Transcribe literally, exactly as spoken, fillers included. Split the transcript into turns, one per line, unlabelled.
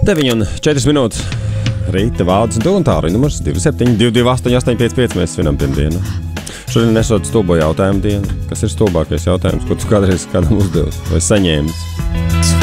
deviņi un četras minūtes. Rīta vārds un tālruņa numurs divi septiņi divi divi astoņi astoņi pieci pieci. Mēs svinam pirmdienu. Šodien esot stulbo jautājumu dienu. Kas ir stulbākais jautājums, ko tu kādreiz kādam uzdevis vai saņēmis?